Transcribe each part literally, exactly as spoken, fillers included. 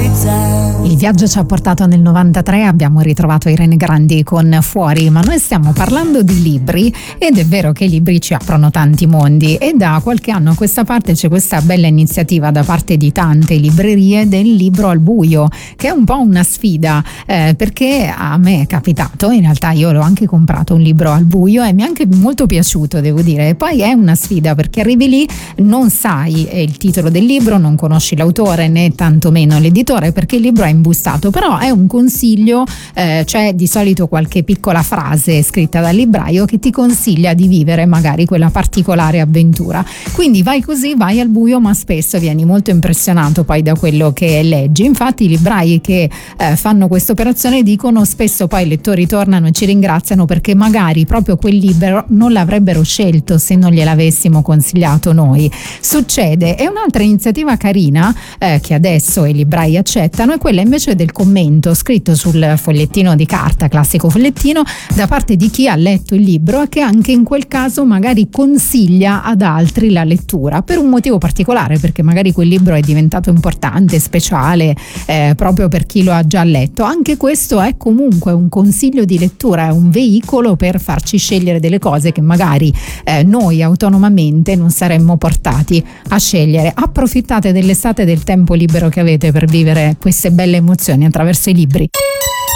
Il viaggio ci ha portato nel novantatré, abbiamo ritrovato Irene Grandi con Fuori, ma noi stiamo parlando di libri ed è vero che i libri ci aprono tanti mondi e da qualche anno a questa parte c'è questa bella iniziativa da parte di tante librerie del libro al buio, che è un po' una sfida eh, perché a me è capitato, in realtà io l'ho anche comprato un libro al buio e mi è anche molto piaciuto, devo dire, e poi è una sfida perché arrivi lì, non sai il titolo del libro, non conosci l'autore né tantomeno l'editore perché il libro è imbustato, però è un consiglio, eh, c'è di solito qualche piccola frase scritta dal libraio che ti consiglia di vivere magari quella particolare avventura, quindi vai così, vai al buio, ma spesso vieni molto impressionato poi da quello che leggi. Infatti i librai che eh, fanno questa operazione dicono spesso poi i lettori tornano e ci ringraziano perché magari proprio quel libro non l'avrebbero scelto se non gliel'avessimo consigliato noi. Succede. E un'altra iniziativa carina eh, che adesso i librai accettano è quella invece del commento scritto sul fogliettino di carta, classico fogliettino, da parte di chi ha letto il libro e che anche in quel caso magari consiglia ad altri la lettura per un motivo particolare, perché magari quel libro è diventato importante, speciale, eh, proprio per chi lo ha già letto. Anche questo è comunque un consiglio di lettura, è un veicolo per farci scegliere delle cose che magari eh, noi autonomamente non saremmo portati a scegliere. Approfittate dell'estate e del tempo libero che avete per vivere queste belle emozioni attraverso i libri.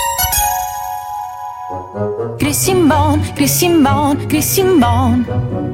Christine Bond, Christine Bond, Christine Bond.